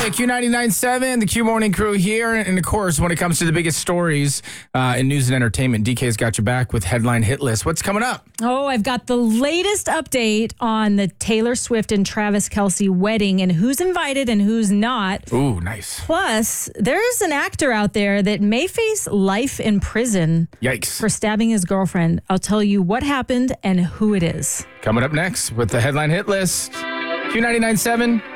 Q99.7, the Q Morning Crew here. And of course, when it comes to the biggest stories in news and entertainment, DK's got you back with Headline Hit List. What's coming up? Oh, I've got the latest update on the Taylor Swift and Travis Kelce wedding and who's invited and who's not. Ooh, nice. Plus, there's an actor out there that may face life in prison. Yikes. For stabbing his girlfriend. I'll tell you what happened and who it is. Coming up next with the Headline Hit List. Q99.7.